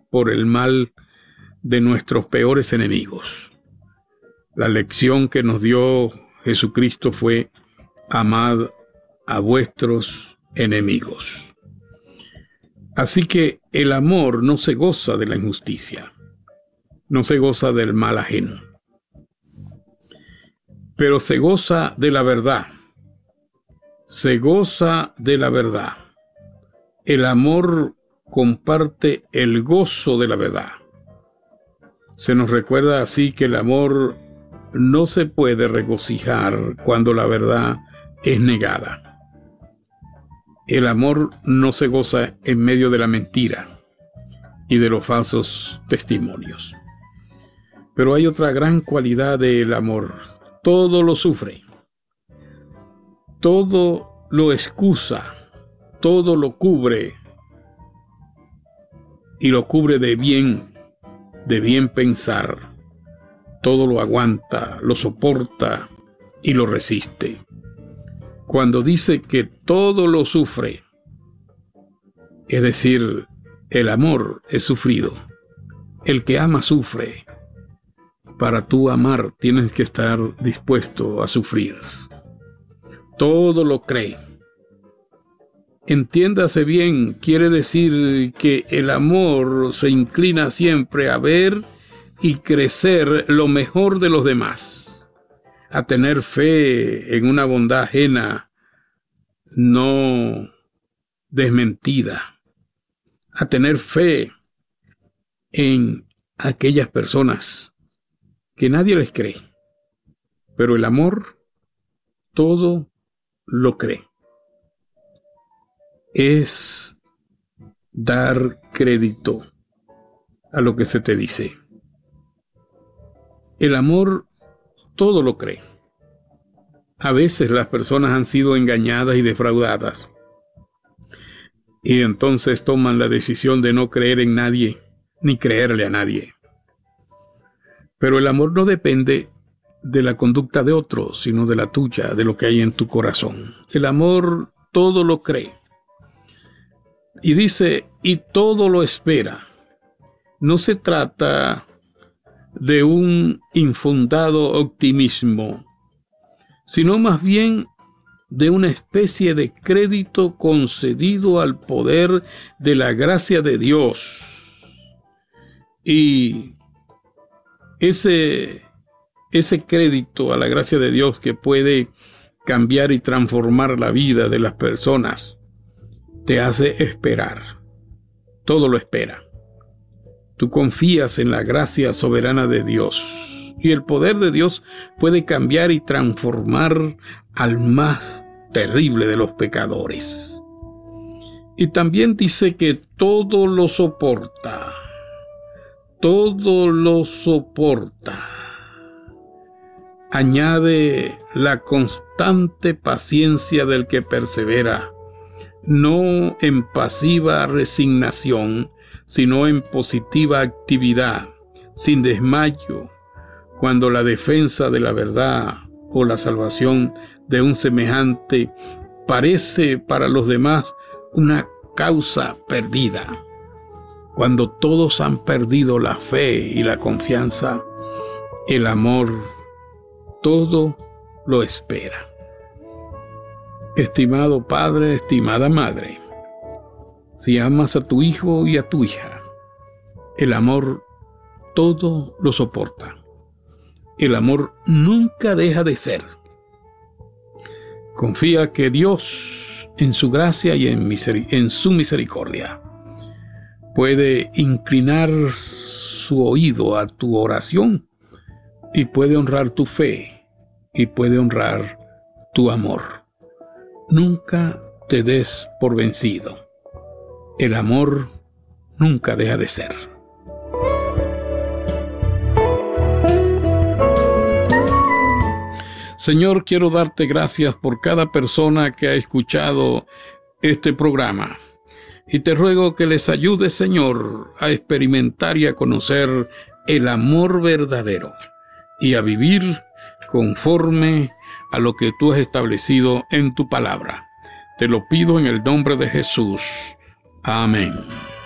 por el mal de nuestros peores enemigos. La lección que nos dio Jesucristo fue: amad a vuestros enemigos. Así que el amor no se goza de la injusticia, no se goza del mal ajeno, pero se goza de la verdad. Se goza de la verdad. El amor comparte el gozo de la verdad. Se nos recuerda así que el amor no se puede regocijar cuando la verdad es negada. El amor no se goza en medio de la mentira y de los falsos testimonios. Pero hay otra gran cualidad del amor: todo lo sufre, todo lo excusa, todo lo cubre, y lo cubre de bien pensar. Todo lo aguanta, lo soporta y lo resiste. Cuando dice que todo lo sufre, es decir, el amor es sufrido. El que ama sufre. Para tú amar tienes que estar dispuesto a sufrir. Todo lo cree. Entiéndase bien, quiere decir que el amor se inclina siempre a ver y crecer lo mejor de los demás, a tener fe en una bondad ajena no desmentida, a tener fe en aquellas personas que nadie les cree, pero el amor todo lo cree. Es dar crédito a lo que se te dice. El amor todo lo cree. A veces las personas han sido engañadas y defraudadas, y entonces toman la decisión de no creer en nadie, ni creerle a nadie. Pero el amor no depende de la conducta de otro, sino de la tuya, de lo que hay en tu corazón. El amor todo lo cree. Y dice, y todo lo espera. No se trata de un infundado optimismo, sino más bien de una especie de crédito concedido al poder de la gracia de Dios. Y ese crédito a la gracia de Dios que puede cambiar y transformar la vida de las personas, te hace esperar. Todo lo espera. Tú confías en la gracia soberana de Dios. Y el poder de Dios puede cambiar y transformar al más terrible de los pecadores. Y también dice que todo lo soporta. Todo lo soporta. Añade la constante paciencia del que persevera, no en pasiva resignación, sino en positiva actividad, sin desmayo, cuando la defensa de la verdad o la salvación de un semejante parece para los demás una causa perdida. Cuando todos han perdido la fe y la confianza, el amor todo lo espera. Estimado padre, estimada madre, si amas a tu hijo y a tu hija, el amor todo lo soporta. El amor nunca deja de ser. Confía que Dios, en su gracia y en su misericordia, puede inclinar su oído a tu oración y puede honrar tu fe y puede honrar tu amor. Nunca te des por vencido. El amor nunca deja de ser. Señor, quiero darte gracias por cada persona que ha escuchado este programa. Y te ruego que les ayudes, Señor, a experimentar y a conocer el amor verdadero y a vivir conforme a lo que tú has establecido en tu palabra. Te lo pido en el nombre de Jesús. Amén.